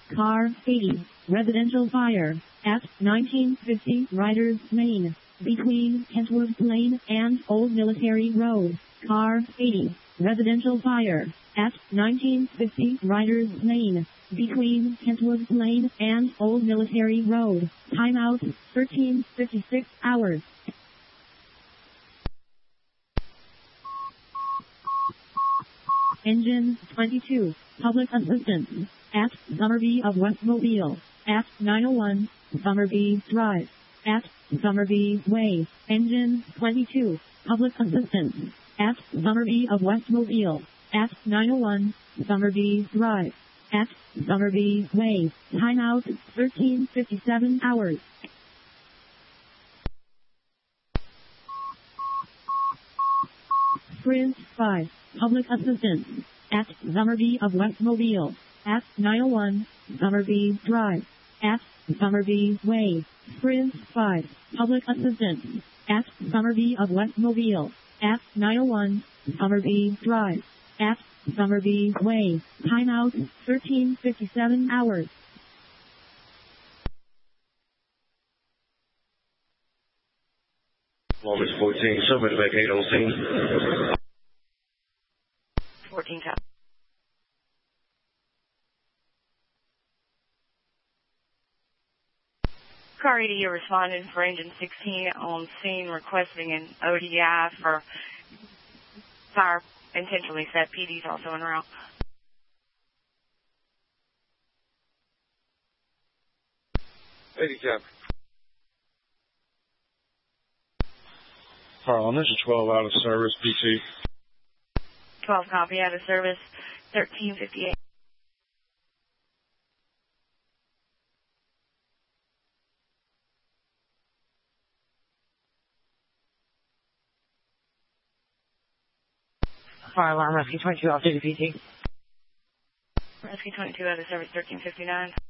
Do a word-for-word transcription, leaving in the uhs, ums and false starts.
Car eighty, residential fire, at nineteen fifty Riders Lane, between Kentwood Lane and Old Military Road. Car eighty, residential fire, at nineteen fifty Riders Lane, between Kentwood Lane and Old Military Road. Timeout, thirteen fifty-six hours. Engine twenty-two, public assistance, at Summerby of Westmobile, at nine oh one Summerby Drive, at Summerby Way. Engine twenty-two, public assistance, at Summerby of Westmobile, at nine oh one Summerby Drive, at Summerby Way. Timeout, thirteen fifty-seven hours. Sprint five, public assistance, at Summerby of Westmobile, at nine oh one Summerby Drive, at Summerby Way. Sprint five, public assistance, at Summerby of Westmobile, at nine oh one Summerby Drive, at Summerby Way. Timeout, thirteen fifty-seven hours. Longest fourteen, Summit back eight on scene. fourteen top. Car eighty, you're responding for engine sixteen on scene requesting an O D I for fire intentionally set. P D's also en route. eighty cap. Harlan, this is twelve out of service, P T. twelve copy, out of service, thirteen fifty-eight. Fire alarm, rescue twenty-two off duty, P T. Rescue twenty-two out of service, thirteen fifty-nine.